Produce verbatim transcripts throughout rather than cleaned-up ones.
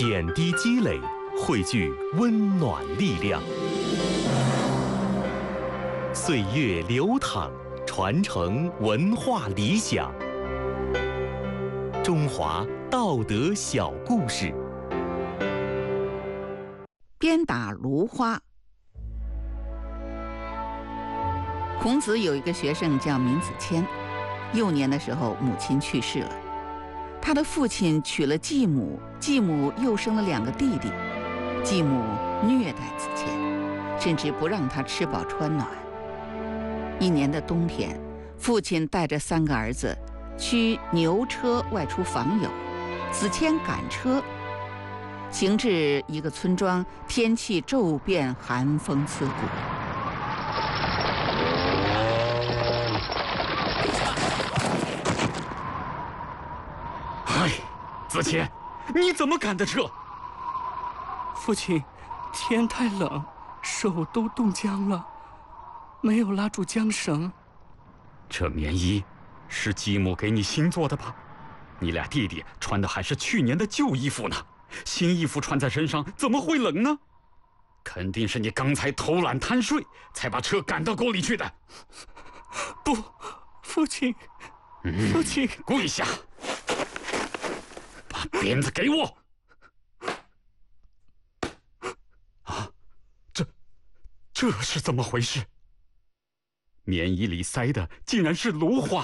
点滴积累，汇聚温暖力量。岁月流淌，传承文化理想。中华道德小故事。 鞭打芦花。孔子有一个学生叫闵子骞，幼年的时候母亲去世了，他的父亲娶了继母，继母又生了两个弟弟，继母虐待子骞，甚至不让他吃饱穿暖。一年的冬天，父亲带着三个儿子驱牛车外出访友，子骞赶车，行至一个村庄，天气骤变，寒风刺骨。 哎，子骞，你怎么赶的车？ 父亲，天太冷，手都冻僵了，没有拉住缰绳。 这棉衣是继母给你新做的吧？你俩弟弟穿的还是去年的旧衣服呢，新衣服穿在身上怎么会冷呢？肯定是你刚才偷懒贪睡，才把车赶到沟里去的。 不，父亲， 嗯、 父亲， 跪下，把鞭子给我！啊，这这是怎么回事？棉衣里塞的竟然是芦花！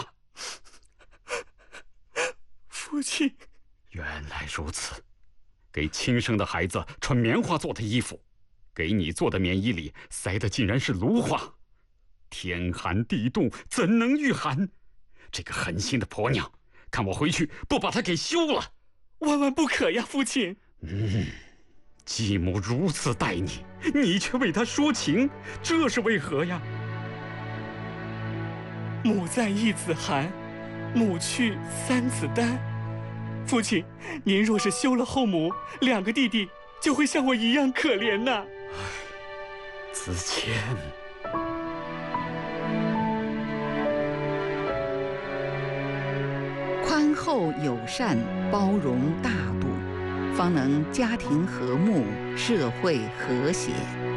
父亲， 原来如此，给亲生的孩子穿棉花做的衣服，给你做的棉衣里塞的竟然是芦花！天寒地冻，怎能御寒？这个狠心的婆娘，看我回去不把她给休了！ 万万不可呀，父亲！ 嗯，继母如此待你，你却为她说情，这是为何呀？ 母在一子寒，母去三子丹。父亲，您若是休了后母，两个弟弟就会像我一样可怜呐。 子骞， 宽厚友善，包容大度，方能家庭和睦，社会和谐。